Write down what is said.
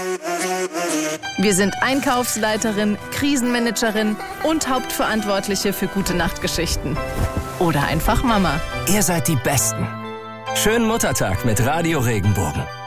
Wir sind Einkaufsleiterin, Krisenmanagerin und Hauptverantwortliche für Gute-Nacht-Geschichten. Oder einfach Mama. Ihr seid die Besten. Schönen Muttertag mit Radio Regenbogen.